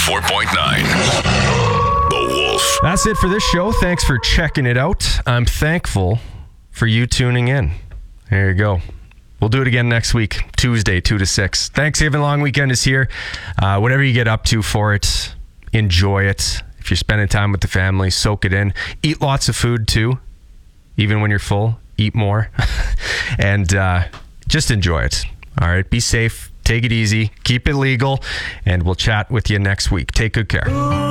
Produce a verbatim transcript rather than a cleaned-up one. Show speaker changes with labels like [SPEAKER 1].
[SPEAKER 1] four point nine. The Wolf.
[SPEAKER 2] That's it for this show. Thanks for checking it out. I'm thankful for you tuning in. There you go. We'll do it again next week, Tuesday, two to six. Thanksgiving long weekend is here. Uh, whatever you get up to for it, enjoy it. If you're spending time with the family, soak it in. Eat lots of food, too. Even when you're full, eat more. and uh, just enjoy it. All right, be safe. Take it easy. Keep it legal. And we'll chat with you next week. Take good care.